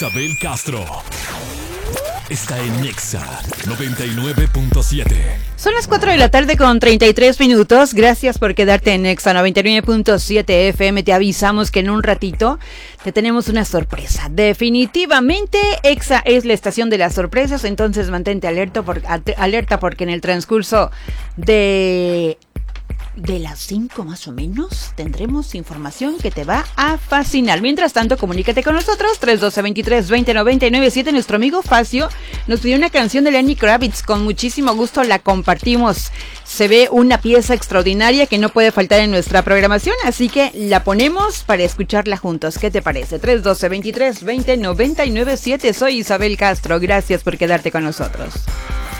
Isabel Castro está en Nexa 99.7. Son las 4 de la tarde con 33 minutos. Gracias por quedarte en Nexa 99.7 FM. Te avisamos que en un ratito te tenemos una sorpresa. Definitivamente Exa es la estación de las sorpresas, entonces mantente alerta porque en el transcurso de las 5 más o menos tendremos información que te va a fascinar. Mientras tanto, comunícate con nosotros 312-23-20-99-7. Nuestro amigo Facio nos pidió una canción de Lenny Kravitz. Con muchísimo gusto la compartimos. Se ve una pieza extraordinaria que no puede faltar en nuestra programación, así que la ponemos para escucharla juntos. ¿Qué te parece? 312-23-20-99-7. Soy Isabel Castro. Gracias por quedarte con nosotros.